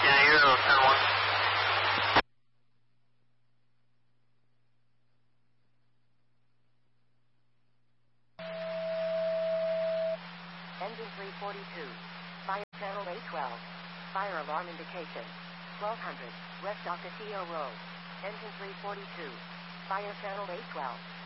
negative, 10-1. Engine 342. Fire channel A12. Fire alarm indication. 1200, West Ocotillo Road. Engine 342. Fire channel A12.